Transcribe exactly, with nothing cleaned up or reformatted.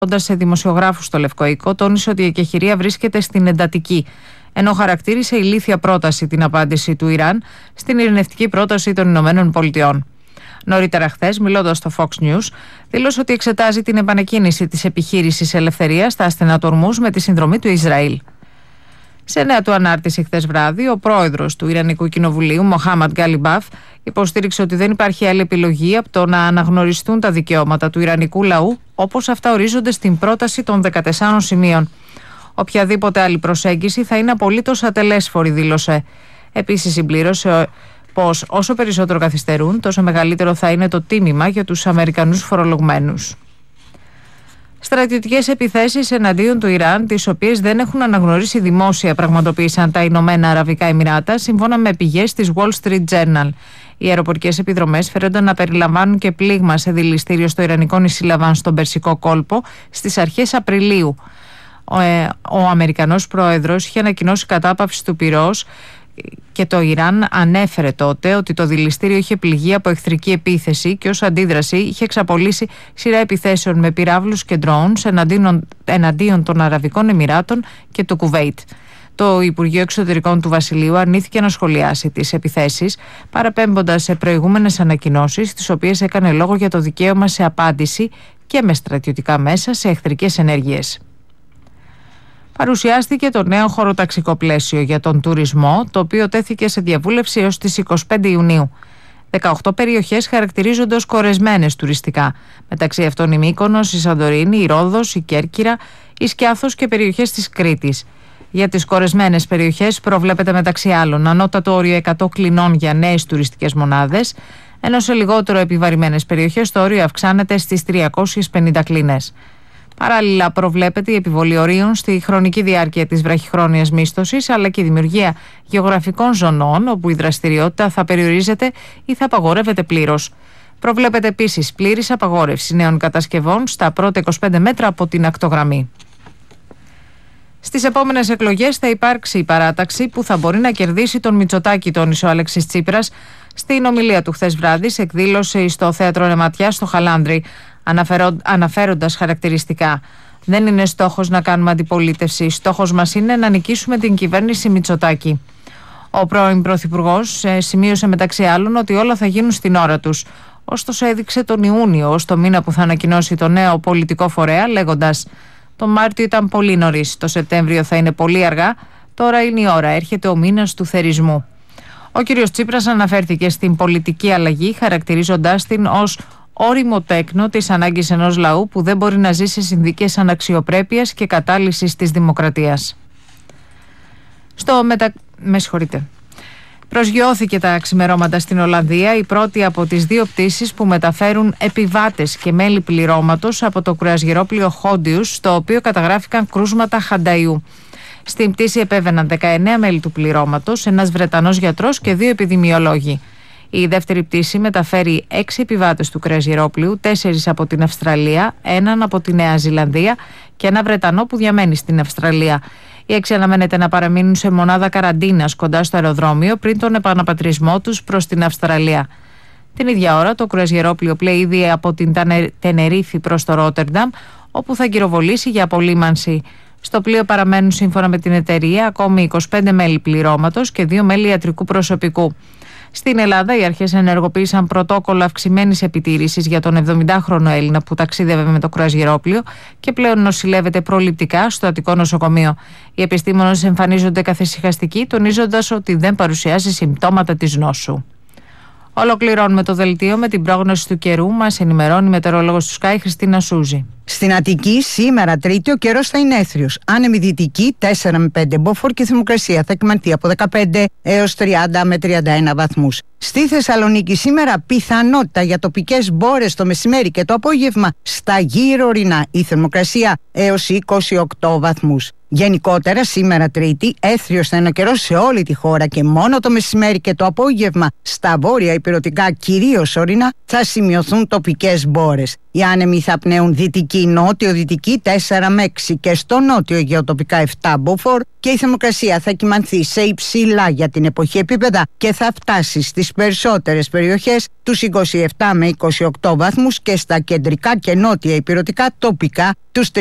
σε δημοσιογράφους στο Λευκό Οίκο, τόνισε ότι η εκεχηρία βρίσκεται στην εντατική, ενώ χαρακτήρισε ηλίθια πρόταση την απάντηση του Ιράν στην ειρηνευτική πρόταση των Ηνωμένων Πολιτειών. Νωρίτερα χθες, μιλώντας στο Fox News, δήλωσε ότι εξετάζει την επανεκκίνηση της επιχείρησης ελευθερίας στα άστενα του Ορμούζ με τη συνδρομή του Ισραήλ. Σε νέα του ανάρτηση χθες βράδυ, ο πρόεδρος του Ιρανικού Κοινοβουλίου, Μοχάμαντ Γκάλιμπαφ, υποστήριξε ότι δεν υπάρχει άλλη επιλογή από το να αναγνωριστούν τα δικαιώματα του Ιρανικού λαού, όπως αυτά ορίζονται στην πρόταση των δεκατεσσάρων σημείων. Οποιαδήποτε άλλη προσέγγιση θα είναι απολύτως ατελέσφορη, δήλωσε. Επίσης, συμπλήρωσε πως όσο περισσότερο καθυστερούν, τόσο μεγαλύτερο θα είναι το τίμημα για τους Αμερικανούς φορολογουμένους. Στρατιωτικές επιθέσεις εναντίον του Ιράν, τις οποίες δεν έχουν αναγνωρίσει δημόσια, πραγματοποίησαν τα Ηνωμένα Αραβικά Εμιράτα, σύμφωνα με πηγές της Wall Street Journal. Οι αεροπορικές επιδρομές φέρονταν να περιλαμβάνουν και πλήγμα σε δηληστήριο στο Ιρανικό νησί Λαβάν στον Περσικό κόλπο στις αρχές Απριλίου. Ο, ε, ο Αμερικανός πρόεδρος είχε ανακοινώσει κατάπαυση του πυρός και το Ιράν ανέφερε τότε ότι το δηληστήριο είχε πληγεί από εχθρική επίθεση και ως αντίδραση είχε εξαπολύσει σειρά επιθέσεων με πυράβλους και drones εναντίον, εναντίον των Αραβικών Εμιράτων και του Κουβέιτ. Το Υπουργείο Εξωτερικών του Βασιλείου αρνήθηκε να σχολιάσει τις επιθέσεις, παραπέμποντας σε προηγούμενες ανακοινώσεις, τις οποίες έκανε λόγο για το δικαίωμα σε απάντηση και με στρατιωτικά μέσα σε εχθρικές ενέργειες. Παρουσιάστηκε το νέο χωροταξικό πλαίσιο για τον τουρισμό, το οποίο τέθηκε σε διαβούλευση έως τις είκοσι πέντε Ιουνίου. δεκαοκτώ περιοχές χαρακτηρίζονται ως κορεσμένες τουριστικά. Μεταξύ αυτών η Μύκονος, η Σαντορίνη, η Ρόδος, η Κέρκυρα, η Σκιάθος και περιοχές της Κρήτης. Για τις κορεσμένες περιοχές προβλέπεται μεταξύ άλλων ανώτατο όριο εκατό κλινών για νέες τουριστικές μονάδες, ενώ σε λιγότερο επιβαρημένες περιοχές το όριο αυξάνεται στις τριακόσιες πενήντα κλίνες. Παράλληλα, προβλέπεται η επιβολή ορίων στη χρονική διάρκεια της βραχυχρόνιας μίσθωσης, αλλά και η δημιουργία γεωγραφικών ζωνών όπου η δραστηριότητα θα περιορίζεται ή θα απαγορεύεται πλήρως. Προβλέπεται επίσης πλήρης απαγόρευση νέων κατασκευών στα πρώτα είκοσι πέντε μέτρα από την ακτογραμμή. Στις επόμενες εκλογές θα υπάρξει η παράταξη που θα μπορεί να κερδίσει τον Μητσοτάκη, τόνισε ο Αλέξης Τσίπρας στην ομιλία του χθες βράδυ σε εκδήλωση στο Θέατρο Νεματιά στο Χαλάνδρι, αναφέροντας χαρακτηριστικά: δεν είναι στόχος να κάνουμε αντιπολίτευση. Στόχος μας είναι να νικήσουμε την κυβέρνηση Μητσοτάκη. Ο πρώην Πρωθυπουργός ε, σημείωσε μεταξύ άλλων ότι όλα θα γίνουν στην ώρα τους. Ωστόσο, έδειξε τον Ιούνιο ως το μήνα που θα ανακοινώσει το νέο πολιτικό φορέα, λέγοντας: το Μάρτιο ήταν πολύ νωρίς, το Σεπτέμβριο θα είναι πολύ αργά, τώρα είναι η ώρα, έρχεται ο μήνας του θερισμού. Ο κ. Τσίπρας αναφέρθηκε στην πολιτική αλλαγή, χαρακτηρίζοντάς την ως όριμο τέκνο της ανάγκης ενός λαού που δεν μπορεί να ζει σε συνθήκες αναξιοπρέπειας και κατάλυσης της δημοκρατίας. Στο μετα... Με συγχωρείτε. Προσγειώθηκε τα ξημερώματα στην Ολλανδία η πρώτη από τις δύο πτήσεις που μεταφέρουν επιβάτες και μέλη πληρώματος από το κρουαζιερόπλοιο Χόντιους, στο οποίο καταγράφηκαν κρούσματα χανταϊού. Στην πτήση επέβαιναν δεκαεννέα μέλη του πληρώματος, ένας Βρετανός γιατρός και δύο επιδημιολόγοι. Η δεύτερη πτήση μεταφέρει έξι επιβάτες του κρουαζιερόπλοιου, τέσσερις από την Αυστραλία, έναν από τη Νέα Ζηλανδία και ένα Βρετανό που διαμένει στην Αυστραλία. Οι έξι αναμένεται να παραμείνουν σε μονάδα καραντίνας κοντά στο αεροδρόμιο πριν τον επαναπατρισμό τους προς την Αυστραλία. Την ίδια ώρα το κρουαζιερόπλοιο πλέει ήδη από την Τενερίφη προς το Ρότερνταμ, όπου θα γυροβολήσει για απολύμανση. Στο πλοίο παραμένουν σύμφωνα με την εταιρεία ακόμη είκοσι πέντε μέλη πληρώματος και δύο μέλη ιατρικού προσωπικού. Στην Ελλάδα, οι αρχές ενεργοποίησαν πρωτόκολλο αυξημένης επιτήρησης για τον εβδομηντάχρονο Έλληνα που ταξίδευε με το κρουαζιερόπλοιο και πλέον νοσηλεύεται προληπτικά στο Αττικό νοσοκομείο. Οι επιστήμονες εμφανίζονται καθησυχαστικοί, τονίζοντας ότι δεν παρουσιάζει συμπτώματα της νόσου. Ολοκληρώνουμε το δελτίο με την πρόγνωση του καιρού. Μας ενημερώνει η μετεωρολόγος του Sky, Χριστίνα Σούζη. Στην Αττική, σήμερα Τρίτη, ο καιρός θα είναι έθριος. Άνεμη δυτική τέσσερα με πέντε μποφόρ και η θερμοκρασία θα εκμανθεί από δεκαπέντε έως τριάντα με τριάντα ένα βαθμούς. Στη Θεσσαλονίκη, σήμερα πιθανότητα για τοπικές μπόρες το μεσημέρι και το απόγευμα στα γύρω ορεινά. Η θερμοκρασία έως είκοσι οκτώ βαθμούς. Γενικότερα, σήμερα Τρίτη, έθριος θα είναι ο καιρός σε όλη τη χώρα και μόνο το μεσημέρι και το απόγευμα στα βόρεια υπηρετικά, κυρίως ορεινά, θα σημειωθούν τοπικές μπόρες. Οι άνεμοι θα πνέουν δυτική-νότιο-δυτική τέσσερα με έξι και στο νότιο Αιγαίο τοπικά επτά μποφόρ και η θερμοκρασία θα κυμανθεί σε υψηλά για την εποχή επίπεδα και θα φτάσει στις περισσότερες περιοχές τους είκοσι επτά με είκοσι οκτώ βαθμούς και στα κεντρικά και νότια υπηρετικά τοπικά τους